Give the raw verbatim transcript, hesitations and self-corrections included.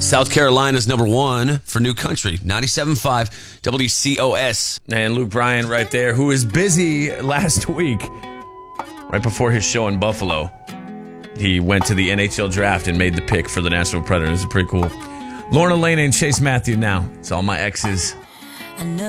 South Carolina's number one for New Country, ninety-seven point five W C O S. And Luke Bryan right there, who was busy last week, right before his show in Buffalo. He went to the N H L draft and made the pick for the Nashville Predators. It's pretty cool. Lorna Lane and Chase Matthew now. It's all my exes.